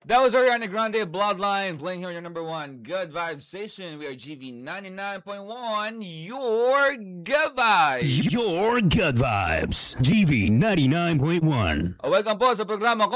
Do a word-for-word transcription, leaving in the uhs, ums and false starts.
That was Ariana Grande, Bloodline, playing here on your number one Good Vibes station. We are G V ninety-nine point one, your Good Vibes. Your Good Vibes. G V ninety-nine point one. Welcome po sa programa ko.